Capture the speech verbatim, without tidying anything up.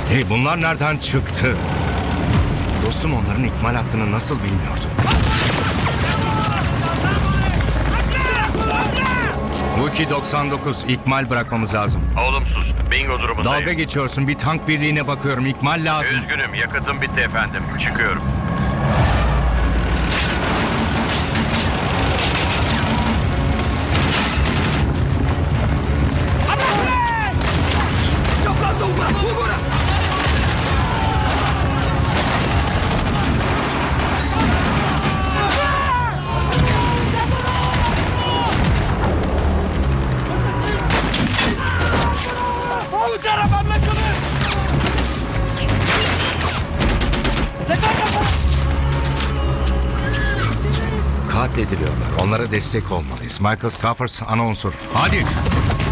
Hey, bunlar nereden çıktı? Dostum onların ikmal hattını nasıl bilmiyordu? Vuki doksan dokuz, ikmal bırakmamız lazım. Olumsuz. Bingo durumundayım. Dalga geçiyorsun. Bir tank birliğine bakıyorum. İkmal lazım. Üzgünüm. Yakıtım bitti efendim. Çıkıyorum. Katlediliyorlar. Onlara destek olmalıyız. Michael Scoffers, ana unsur. Hadi.